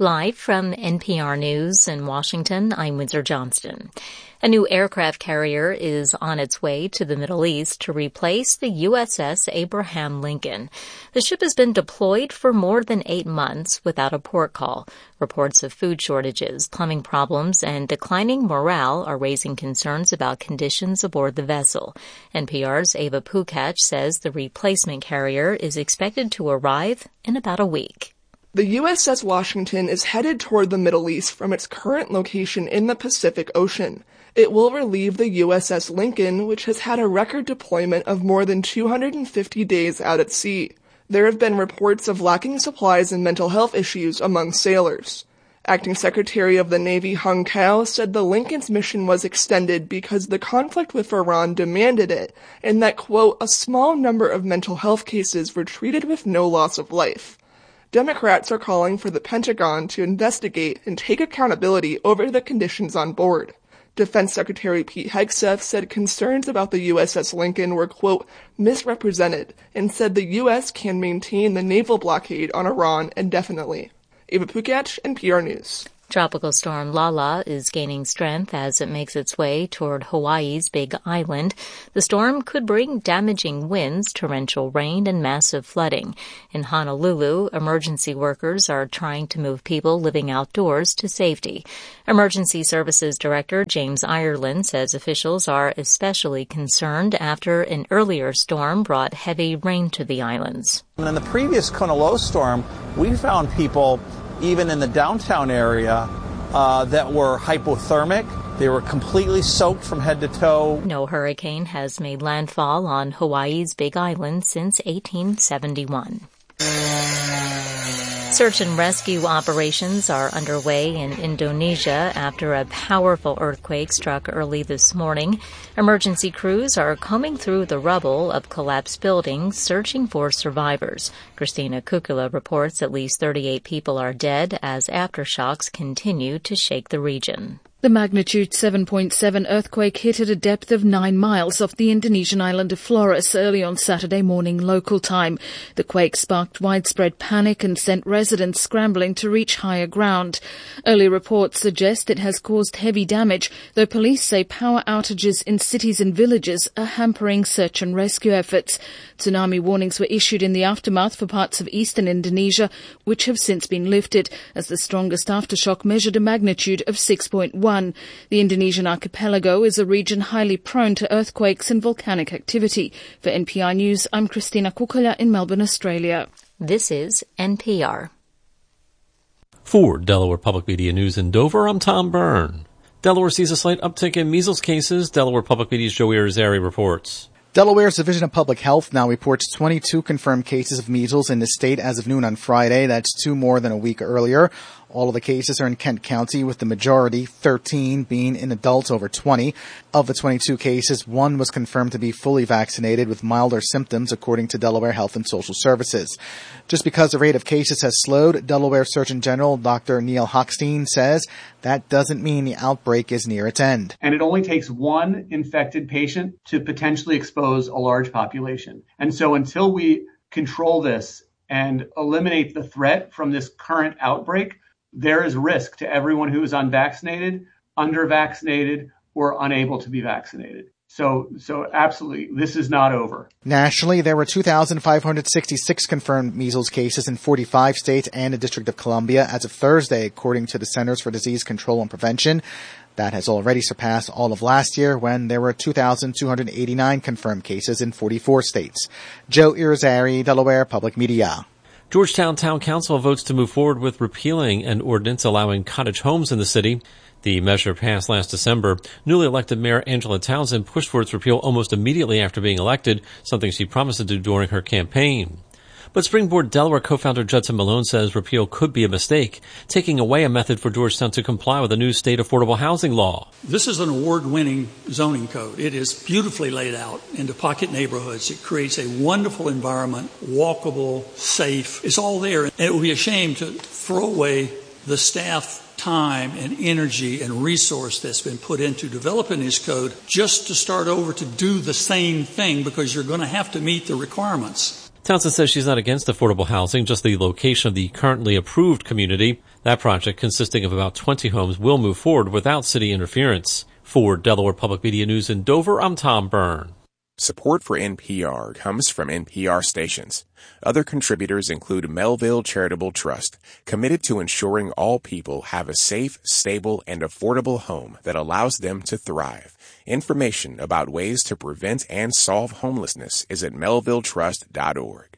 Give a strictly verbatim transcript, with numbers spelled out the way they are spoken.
Live from N P R News in Washington, I'm Windsor Johnston. A new aircraft carrier is on its way to the Middle East to replace the U S S Abraham Lincoln. The ship has been deployed for more than eight months without a port call. Reports of food shortages, plumbing problems, and declining morale are raising concerns about conditions aboard the vessel. N P R's Ava Pukach says the replacement carrier is expected to arrive in about a week. The U S S Washington is headed toward the Middle East from its current location in the Pacific Ocean. It will relieve the U S S Lincoln, which has had a record deployment of more than two hundred fifty days out at sea. There have been reports of lacking supplies and mental health issues among sailors. Acting Secretary of the Navy Hung Kao said the Lincoln's mission was extended because the conflict with Iran demanded it, and that, quote, a small number of mental health cases were treated with no loss of life. Democrats are calling for the Pentagon to investigate and take accountability over the conditions on board. Defense Secretary Pete Hegseth said concerns about the U S S Lincoln were, quote, misrepresented, and said the U S can maintain the naval blockade on Iran indefinitely. Ava Pukach, N P R News. Tropical storm Lala is gaining strength as it makes its way toward Hawaii's Big Island. The storm could bring damaging winds, torrential rain, and massive flooding. In Honolulu, emergency workers are trying to move people living outdoors to safety. Emergency Services Director James Ireland says officials are especially concerned after an earlier storm brought heavy rain to the islands. In the previous Kunalo storm, we found people even in the downtown area, uh, that were hypothermic. They were completely soaked from head to toe. No hurricane has made landfall on Hawaii's Big Island since eighteen seventy-one. Search and rescue operations are underway in Indonesia after a powerful earthquake struck early this morning. Emergency crews are combing through the rubble of collapsed buildings, searching for survivors. Christina Kukula reports at least thirty-eight people are dead as aftershocks continue to shake the region. The magnitude seven point seven earthquake hit at a depth of nine miles off the Indonesian island of Flores early on Saturday morning local time. The quake sparked widespread panic and sent residents scrambling to reach higher ground. Early reports suggest it has caused heavy damage, though police say power outages in cities and villages are hampering search and rescue efforts. Tsunami warnings were issued in the aftermath for parts of eastern Indonesia, which have since been lifted, as the strongest aftershock measured a magnitude of six point one. The Indonesian archipelago is a region highly prone to earthquakes and volcanic activity. For N P R News, I'm Christina Kukala in Melbourne, Australia. This is N P R. For Delaware Public Media News in Dover, I'm Tom Byrne. Delaware sees a slight uptick in measles cases. Delaware Public Media's Joe Irizarry reports. Delaware's Division of Public Health now reports twenty-two confirmed cases of measles in the state as of noon on Friday. That's two more than a week earlier. All of the cases are in Kent County, with the majority, thirteen, being in adults over twenty. Of the twenty-two cases, one was confirmed to be fully vaccinated with milder symptoms, according to Delaware Health and Social Services. Just because the rate of cases has slowed, Delaware Surgeon General Doctor Neil Hochstein says that doesn't mean the outbreak is near its end. And it only takes one infected patient to potentially expose a large population. And so until we control this and eliminate the threat from this current outbreak, there is risk to everyone who is unvaccinated, under-vaccinated, or unable to be vaccinated. So, so absolutely, this is not over. Nationally, there were two thousand five hundred sixty-six confirmed measles cases in forty-five states and the District of Columbia as of Thursday, according to the Centers for Disease Control and Prevention. That has already surpassed all of last year, when there were two thousand two hundred eighty-nine confirmed cases in forty-four states. Joe Irizarry, Delaware Public Media. Georgetown Town Council votes to move forward with repealing an ordinance allowing cottage homes in the city. The measure passed last December. Newly elected Mayor Angela Townsend pushed for its repeal almost immediately after being elected, something she promised to do during her campaign. But Springboard Delaware co-founder Judson Malone says repeal could be a mistake, taking away a method for Georgetown to comply with a new state affordable housing law. This is an award-winning zoning code. It is beautifully laid out into pocket neighborhoods. It creates a wonderful environment, walkable, safe. It's all there. And it would be a shame to throw away the staff time and energy and resource that's been put into developing this code just to start over to do the same thing, because you're going to have to meet the requirements. Townsend says she's not against affordable housing, just the location of the currently approved community. That project, consisting of about twenty homes, will move forward without city interference. For Delaware Public Media News in Dover, I'm Tom Byrne. Support for N P R comes from N P R stations. Other contributors include Melville Charitable Trust, committed to ensuring all people have a safe, stable, and affordable home that allows them to thrive. Information about ways to prevent and solve homelessness is at melville trust dot org.